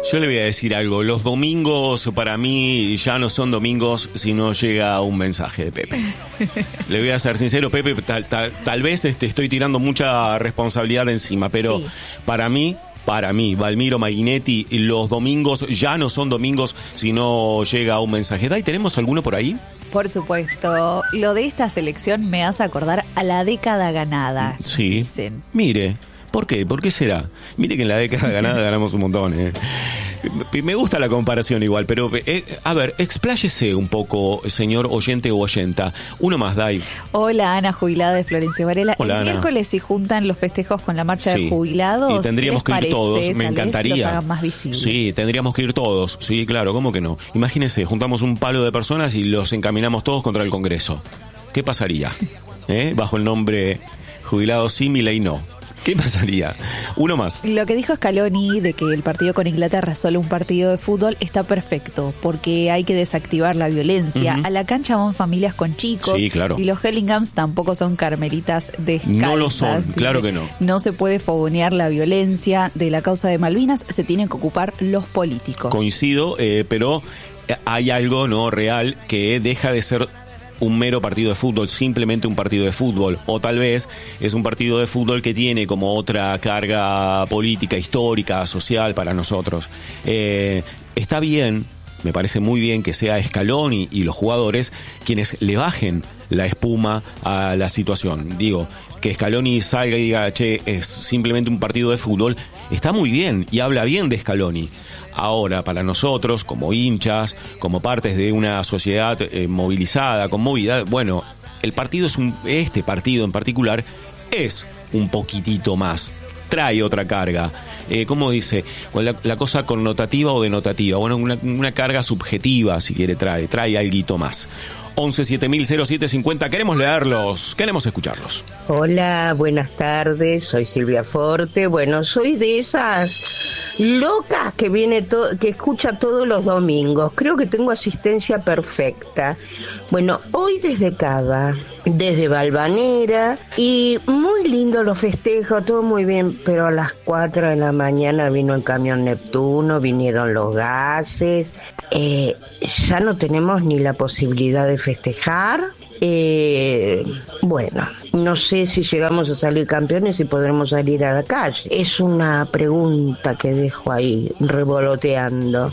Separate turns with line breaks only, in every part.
Yo le voy a decir algo. Los domingos para mí ya no son domingos si no llega un mensaje de Pepe. Le voy a ser sincero, Pepe, tal vez estoy tirando mucha responsabilidad encima, pero sí. Para mí, Valmiro Maghinetti, los domingos ya no son domingos si no llega un mensaje. ¿Dai, tenemos alguno por ahí?
Por supuesto. Lo de esta selección me hace acordar a la década ganada.
Sí.
Dicen.
Mire, ¿por qué? ¿Por qué será? Mire que en la década ganada ganamos un montón, Me gusta la comparación igual, pero a ver, expláyese un poco, señor oyente o oyenta. Uno más, Dai.
Hola, Ana, jubilada de Florencio Varela.
Hola,
el miércoles se juntan los festejos con la marcha de jubilados.
Y tendríamos que ir todos, me encantaría.
Los hagan más visibles.
Sí, tendríamos que ir todos. Sí, claro, ¿cómo que no? Imagínense, juntamos un palo de personas y los encaminamos todos contra el Congreso. ¿Qué pasaría? Bajo el nombre Jubilados sí, Milei no. ¿Qué pasaría? Uno más.
Lo que dijo Scaloni de que el partido con Inglaterra es solo un partido de fútbol está perfecto, porque hay que desactivar la violencia. Uh-huh. A la cancha van familias con chicos.
Sí, claro.
Y los Hellinghams tampoco son carmelitas descalzas.
No lo son, claro que no.
No se puede fogonear la violencia de la causa de Malvinas, se tienen que ocupar los políticos.
Coincido, pero hay algo no real que deja de ser un mero partido de fútbol, simplemente un partido de fútbol, o tal vez es un partido de fútbol que tiene como otra carga política, histórica, social para nosotros. Está bien, me parece muy bien que sea Scaloni y los jugadores quienes le bajen la espuma a la situación. Digo, que Scaloni salga y diga, che, es simplemente un partido de fútbol, está muy bien y habla bien de Scaloni. Ahora, para nosotros, como hinchas, como partes de una sociedad movilizada, conmovida, bueno, el partido este partido en particular es un poquitito más, trae otra carga. ¿Cómo dice? La cosa connotativa o denotativa, bueno, una carga subjetiva, si quiere, trae alguito más. 11-7000-0750, queremos leerlos, queremos escucharlos.
Hola, buenas tardes, soy Silvia Forte. Bueno, soy de esas locas que que escucha todos los domingos. Creo que tengo asistencia perfecta. Bueno, hoy desde Cava, desde Valvanera, y muy lindo los festejos, todo muy bien, pero a las 4 de la mañana vino el camión Neptuno, vinieron los gases, ya no tenemos ni la posibilidad de festejar. Bueno, no sé si llegamos a salir campeones y podremos salir a la calle. Es una pregunta que dejo ahí revoloteando.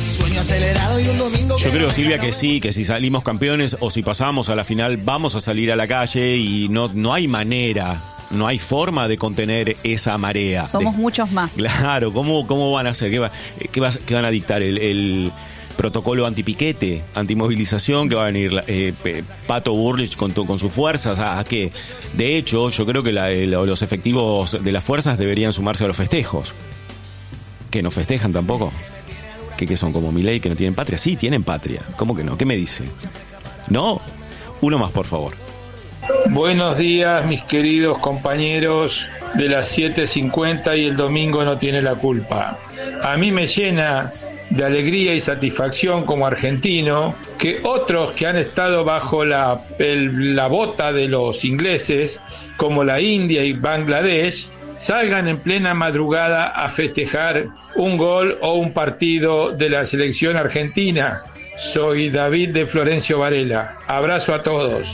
Yo creo, Silvia, que sí, que si salimos campeones o si pasamos a la final vamos a salir a la calle y no hay manera, no hay forma de contener esa marea.
Somos muchos más.
Claro, ¿cómo van a hacer? ¿Qué van a dictar? El protocolo antipiquete, antimovilización, que va a venir Pato Burrich con sus fuerzas, ¿a qué? De hecho, yo creo que los efectivos de las fuerzas deberían sumarse a los festejos. ¿Que no festejan tampoco? ¿Que son como Milei, que no tienen patria? Sí, tienen patria. ¿Cómo que no? ¿Qué me dice? ¿No? Uno más, por favor.
Buenos días, mis queridos compañeros de las 7:50 y el domingo no tiene la culpa. A mí me llena de alegría y satisfacción como argentino que otros que han estado bajo la bota de los ingleses, como la India y Bangladesh, salgan en plena madrugada a festejar un gol o un partido de la selección argentina. Soy David de Florencio Varela. Abrazo a todos.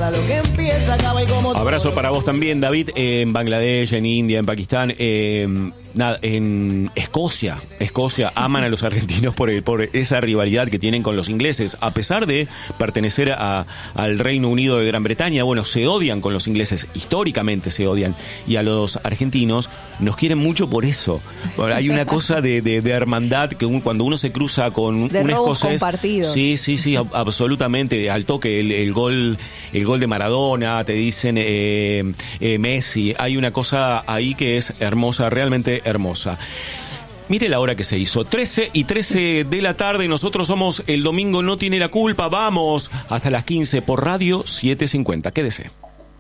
Abrazo para vos también, David. En Bangladesh, en India, en Pakistán, en Escocia aman a los argentinos por esa rivalidad que tienen con los ingleses, a pesar de pertenecer al Reino Unido de Gran Bretaña. Bueno, se odian con los ingleses, históricamente se odian, y a los argentinos nos quieren mucho por eso. Hay una cosa de hermandad que cuando uno se cruza con un escocés, sí, absolutamente, al toque el gol de Maradona, te dicen Messi, hay una cosa ahí que es hermosa, realmente hermosa. Mire la hora que se hizo, 13:13 de la tarde. Nosotros somos El Domingo No Tiene la Culpa. Vamos hasta las 15 por Radio 750. Quédese.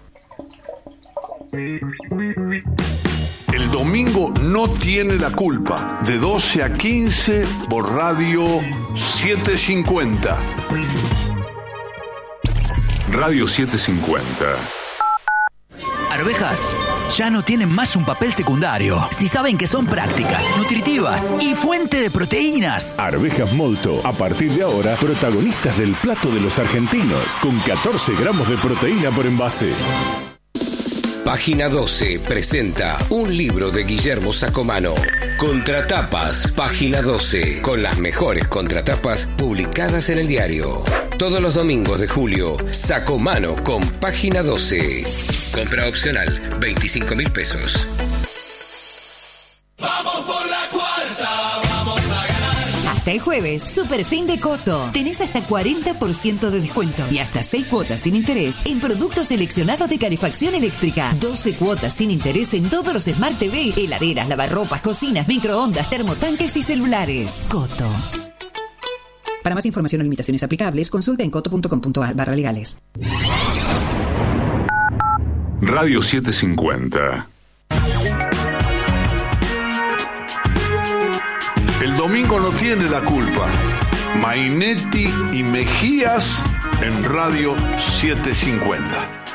El Domingo No Tiene la Culpa, de 12 a 15 por Radio 750. Radio 750.
arvejas ya no tienen más un papel secundario si saben que son prácticas, nutritivas y fuente de proteínas.
Arvejas Molto, a partir de ahora, protagonistas del plato de los argentinos, con 14 gramos de proteína por envase.
Página 12 presenta un libro de Guillermo Sacomano. Contratapas, Página 12, con las mejores contratapas publicadas en el diario. Todos los domingos de julio, Sacomano con Página 12. Compra opcional, 25.000 pesos.
Vamos por la cuarta, vamos a ganar.
Hasta el jueves, Superfin de Coto. Tenés hasta 40% de descuento y hasta 6 cuotas sin interés en productos seleccionados de calefacción eléctrica. 12 cuotas sin interés en todos los Smart TV, heladeras, lavarropas, cocinas, microondas, termotanques y celulares. Coto. Para más información o limitaciones aplicables, consulta en coto.com.ar/legales.
Radio 750. El domingo no tiene la culpa. Mainetti y Mejías en Radio 750.